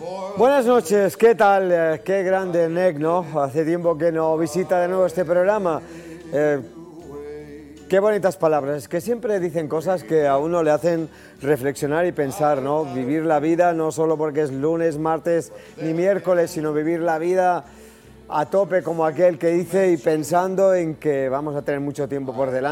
Buenas noches, ¿qué tal? Qué grande Nek, ¿no? Hace tiempo que no visita de nuevo este programa. Qué bonitas palabras, es que siempre dicen cosas que a uno le hacen reflexionar y pensar, ¿no? Vivir la vida no solo porque es lunes, martes ni miércoles, sino vivir la vida a tope como aquel que dice y pensando en que vamos a tener mucho tiempo por delante.